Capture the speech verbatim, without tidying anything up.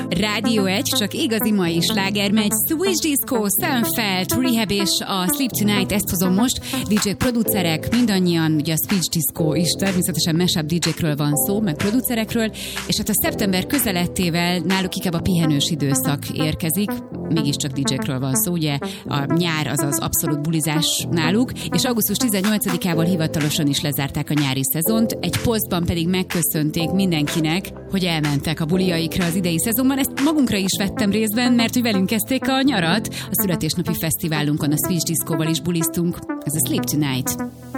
Rádió egy, csak igazi mai sláger megy. Switch Disco, Seinfeld, Rehab és a Sleep Tonight, ezt hozom most. dé dzsé-k, producerek, mindannyian, ugye a Switch Disco is, természetesen mashup dé dzsé-kről van szó, meg producerekről, és hát a szeptember közelettével náluk inkább a pihenős időszak érkezik, mégiscsak dé dzsé-kről van szó, ugye a nyár az az abszolút bulizás náluk, és augusztus tizennyolcadikával hivatalosan is lezárták a nyári szezont, egy posztban pedig megköszönték mindenkinek, hogy elmentek a buliaikra az idei szezonban. Ezt magunkra is vettem részben, mert hogy velünk kezdték a nyarat. A születésnapi fesztiválunkon a Switch Disco-val is buliztunk. Ez a Sleep Tonight.